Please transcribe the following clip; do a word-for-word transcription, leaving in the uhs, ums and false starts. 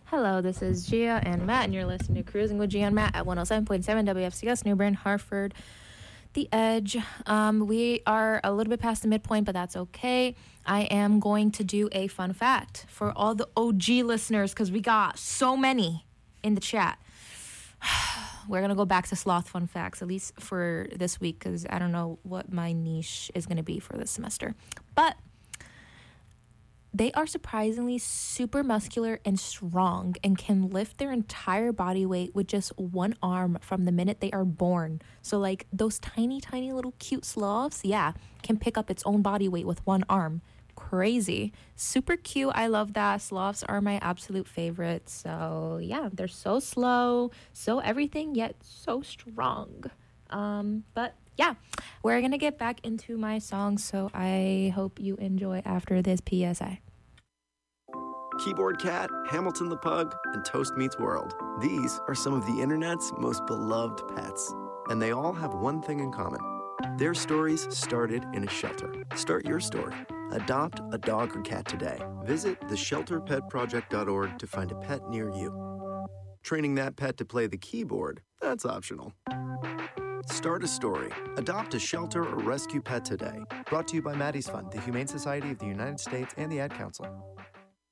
Hello, this is Gia and Matt, and you're listening to Cruising with Gia and Matt at one oh seven point seven W F C S, New Bern, Hartford, The Edge. Um, we are a little bit past the midpoint, but that's okay. I am going to do a fun fact for all the O G listeners because we got so many in the chat. We're going to go back to sloth fun facts, at least for this week, because I don't know what my niche is going to be for this semester. But they are surprisingly super muscular and strong and can lift their entire body weight with just one arm from the minute they are born. So like those tiny, tiny little cute sloths, yeah, can pick up its own body weight with one arm. Crazy. Super cute. I love that. Sloths are my absolute favorite. So yeah, they're so slow, so everything, yet so strong. Um, but yeah, we're going to get back into my song, so I hope you enjoy after this P S A. Keyboard Cat, Hamilton the Pug, and Toast Meets World. These are some of the internet's most beloved pets, and they all have one thing in common. Their stories started in a shelter. Start your story. Adopt a dog or cat today. Visit the shelter pet project dot org to find a pet near you. Training that pet to play the keyboard, that's optional. Start a story. Adopt a shelter or rescue pet today. Brought to you by Maddie's Fund, the Humane Society of the United States, and the Ad Council.